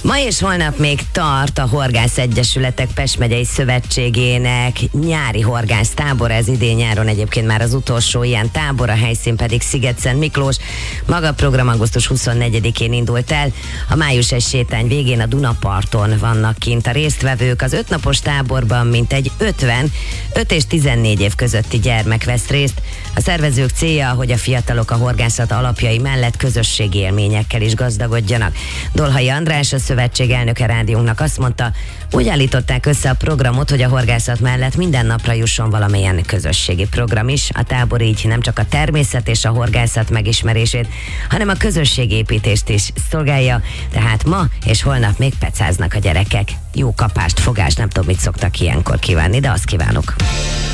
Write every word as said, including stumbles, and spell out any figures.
Ma és holnap még tart a Horgász Egyesületek Pest megyei szövetségének nyári horgász tábor. Ez idén nyáron egyébként már az utolsó ilyen tábor, a helyszín pedig Szigetszent Miklós. Maga a program augusztus huszonnegyedikén indult el. A május egy sétány végén a Dunaparton vannak kint a résztvevők. Az ötnapos táborban mintegy ötven, öt és tizennégy év közötti gyermek vesz részt. A szervezők célja, hogy a fiatalok a horgászat alapjai mellett közösségi élményekkel is gazdagodjanak. Dolhai András, a szövetség elnöke rádiónknak azt mondta, úgy állították össze a programot, hogy a horgászat mellett minden napra jusson valamilyen közösségi program is. A tábor így nem csak a természet és a horgászat megismerését, hanem a közösségépítést is szolgálja. Tehát ma és holnap még pecáznak a gyerekek. Jó kapást, fogást, nem tudom, mit szoktak ilyenkor kívánni, de azt kívánok.